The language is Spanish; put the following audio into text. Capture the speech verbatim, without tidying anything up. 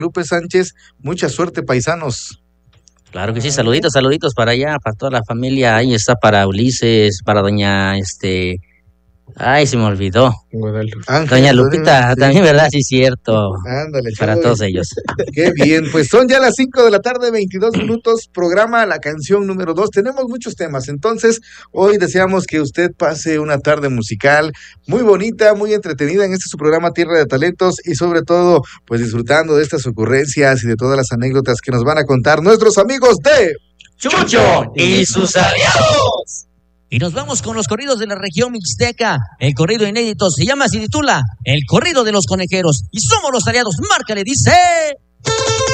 Lupe Sánchez, mucha suerte, paisanos. Claro que sí, saluditos, saluditos para allá, para toda la familia. Ahí está para Ulises, para doña, este, ay, se me olvidó. Ángel, doña Lupita, sí. También, ¿verdad? Sí, cierto. Ándale, para chulo. todos ellos. Qué bien, pues son ya las cinco de la tarde, veintidós minutos, programa La Canción número dos. Tenemos muchos temas, entonces hoy deseamos que usted pase una tarde musical muy bonita, muy entretenida en este su programa Tierra de Talentos y sobre todo, pues disfrutando de estas ocurrencias y de todas las anécdotas que nos van a contar nuestros amigos de Chucho y sus aliados. Y nos vamos con los corridos de la región mixteca. El corrido inédito se llama, se titula El corrido de los conejeros. Y somos los aliados. Márcale, dice...